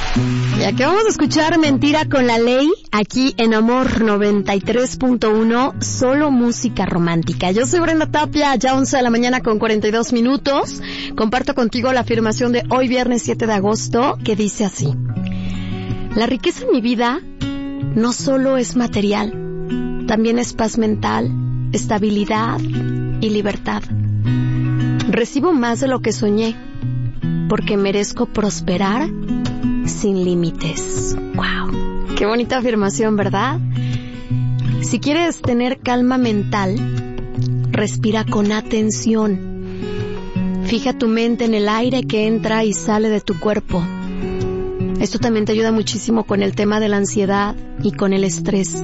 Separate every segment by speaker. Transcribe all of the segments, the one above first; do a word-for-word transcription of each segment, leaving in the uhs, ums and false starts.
Speaker 1: Ya que vamos a escuchar Mentira con la Ley aquí en Amor noventa y tres punto uno, solo música romántica. Yo soy Brenda Tapia, ya once de la mañana con cuarenta y dos minutos. Comparto contigo la afirmación de hoy viernes siete de agosto que dice así: la riqueza en mi vida no solo es material, también es paz mental, estabilidad y libertad. Recibo más de lo que soñé, porque merezco prosperar sin límites. ¡Wow! ¡Qué bonita afirmación!, ¿verdad? Si quieres tener calma mental, respira con atención. Fija tu mente en el aire que entra y sale de tu cuerpo. Esto también te ayuda muchísimo con el tema de la ansiedad y con el estrés.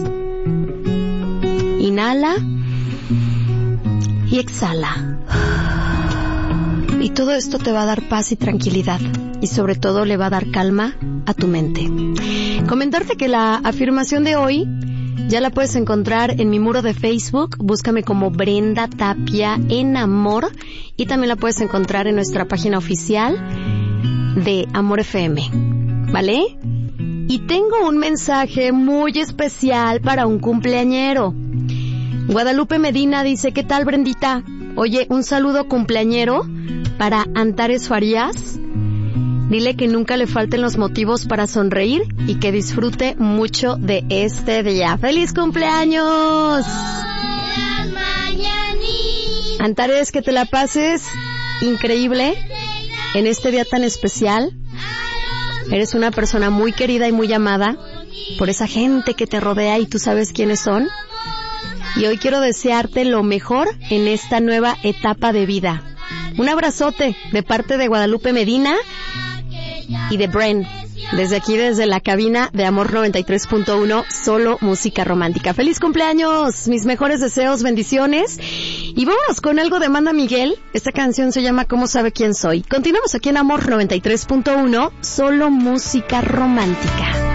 Speaker 1: Inhala y exhala. Y todo esto te va a dar paz y tranquilidad. Y sobre todo le va a dar calma a tu mente. Comentarte que la afirmación de hoy ya la puedes encontrar en mi muro de Facebook. Búscame como Brenda Tapia en Amor. Y también la puedes encontrar en nuestra página oficial de Amor F M. ¿Vale? Y tengo un mensaje muy especial para un cumpleañero. Guadalupe Medina dice: ¿qué tal, Brendita? Oye, un saludo cumpleañero para Antares Farías. Dile que nunca le falten los motivos para sonreír y que disfrute mucho de este día. ¡Feliz cumpleaños! Antares, que te la pases increíble en este día tan especial. Eres una persona muy querida y muy amada por esa gente que te rodea y tú sabes quiénes son. Y hoy quiero desearte lo mejor en esta nueva etapa de vida. Un abrazote de parte de Guadalupe Medina y de Bren, desde aquí, desde la cabina de Amor noventa y tres punto uno, solo música romántica. ¡Feliz cumpleaños! Mis mejores deseos, bendiciones. Y vámonos con algo de Amanda Miguel. Esta canción se llama ¿Cómo sabe quién soy? Continuamos aquí en Amor noventa y tres punto uno, solo música romántica.